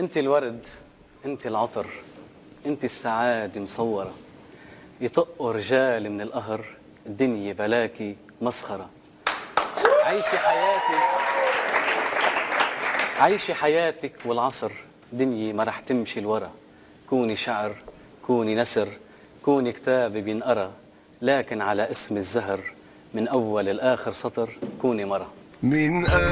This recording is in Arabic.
انت الورد، انت العطر، انت السعادة مصورة، يطقوا رجال من القهر، الدنيا بلاكي مسخرة. عيشي حياتك، عيشي حياتك والعصر، دنيا ما رح تمشي لورا. كوني شعر، كوني نسر، كوني كتاب بينقرا، لكن على اسم الزهر من أول لآخر سطر كوني مرة.